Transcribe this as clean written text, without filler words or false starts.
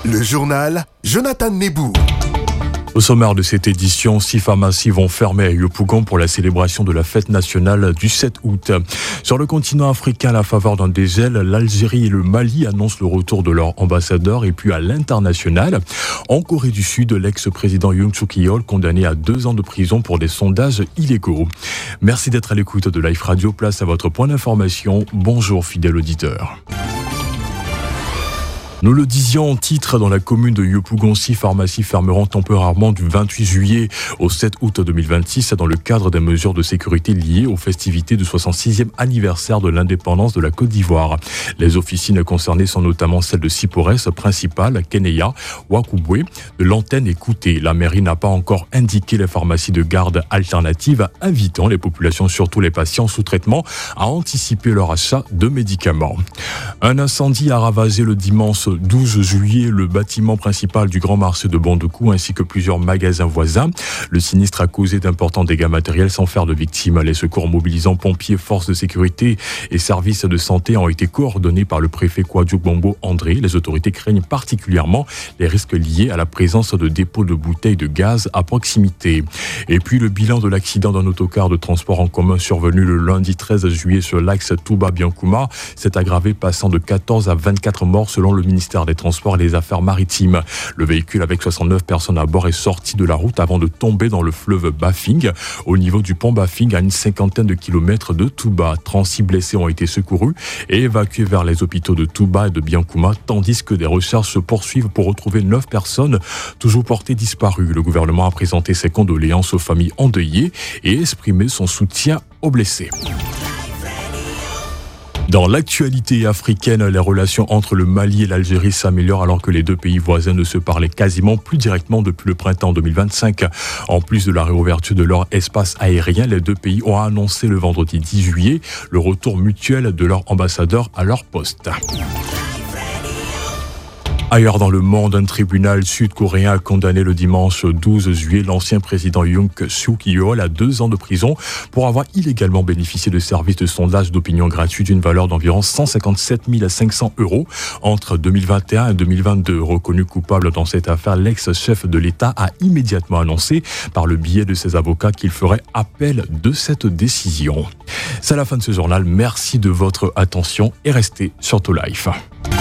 Le journal Jonathan Nebou. Au sommaire de cette édition, 6 pharmacies vont fermer à Yopougon pour la célébration de la fête nationale du 7 août. Sur le continent africain, à la faveur d'un dégel, l'Algérie et le Mali annoncent le retour de leurs ambassadeurs. Et puis à l'international, en Corée du Sud, l'ex-président Yoon Suk-yeol condamné à 2 ans de prison pour des sondages illégaux. Merci d'être à l'écoute de Life Radio. Place à votre point d'information. Bonjour fidèles auditeurs. Nous le disions en titre, dans la commune de Yopougon, 6 pharmacies fermeront temporairement du 28 juillet au 7 août 2026 dans le cadre des mesures de sécurité liées aux festivités du 66e anniversaire de l'indépendance de la Côte d'Ivoire. Les officines concernées sont notamment celles de Sipores, Principal, Keneya, Wakubwe, de l'antenne et Kouté. La mairie n'a pas encore indiqué les pharmacies de garde alternatives, invitant les populations, surtout les patients sous traitement, à anticiper leur achat de médicaments. Un incendie a ravagé le dimanche 12 juillet le bâtiment principal du grand marché de Bandoukou ainsi que plusieurs magasins voisins. Le sinistre a causé d'importants dégâts matériels sans faire de victimes. Les secours mobilisant pompiers, forces de sécurité et services de santé ont été coordonnés par le préfet Kouadio Bombo André. Les autorités craignent particulièrement les risques liés à la présence de dépôts de bouteilles de gaz à proximité. Et puis le bilan de l'accident d'un autocar de transport en commun survenu le lundi 13 juillet sur l'axe Touba-Biancouma s'est aggravé, passant de 14 à 24 morts selon le ministère des Transports et des Affaires maritimes. Le véhicule avec 69 personnes à bord est sorti de la route avant de tomber dans le fleuve Bafing, au niveau du pont Bafing, à une 50aine de kilomètres de Touba. 36 blessés ont été secourus et évacués vers les hôpitaux de Touba et de Biancouma, tandis que des recherches se poursuivent pour retrouver 9 personnes toujours portées disparues. Le gouvernement a présenté ses condoléances aux familles endeuillées et exprimé son soutien aux blessés. Dans l'actualité africaine, les relations entre le Mali et l'Algérie s'améliorent alors que les deux pays voisins ne se parlaient quasiment plus directement depuis le printemps 2025. En plus de la réouverture de leur espace aérien, les deux pays ont annoncé le vendredi 10 juillet le retour mutuel de leurs ambassadeurs à leur poste. Ailleurs dans le monde, un tribunal sud-coréen a condamné le dimanche 12 juillet l'ancien président Yoon Suk-yeol à 2 ans de prison pour avoir illégalement bénéficié de services de sondage d'opinion gratuits d'une valeur d'environ 157 500 € entre 2021 et 2022. Reconnu coupable dans cette affaire, l'ex-chef de l'État a immédiatement annoncé par le biais de ses avocats qu'il ferait appel de cette décision. C'est la fin de ce journal. Merci de votre attention et restez sur To Life.